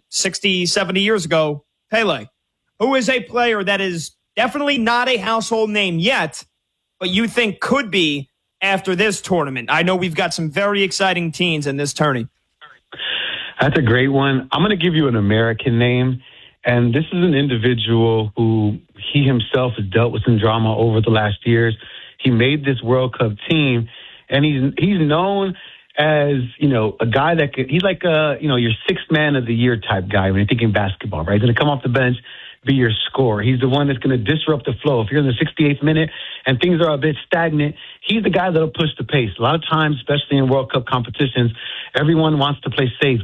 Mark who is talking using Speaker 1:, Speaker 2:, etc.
Speaker 1: 60, 70 years ago, Pele, who is a player that is definitely not a household name yet, but you think could be after this tournament? I know we've got some very exciting teams in this tourney.
Speaker 2: That's a great one. I'm going to give you an American name, and this is an individual who he himself has dealt with some drama over the last years. He made this World Cup team, and he's known as, a guy he's like your sixth man of the year type guy when you're thinking basketball, right? He's going to come off the bench, be your scorer. He's the one that's going to disrupt the flow. If you're in the 68th minute and things are a bit stagnant, he's the guy that'll push the pace. A lot of times, especially in World Cup competitions, everyone wants to play safe,